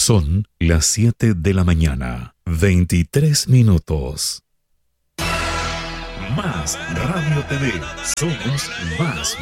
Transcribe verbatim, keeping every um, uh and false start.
Son las siete de la mañana, veintitrés minutos. Más Radio T V. Somos más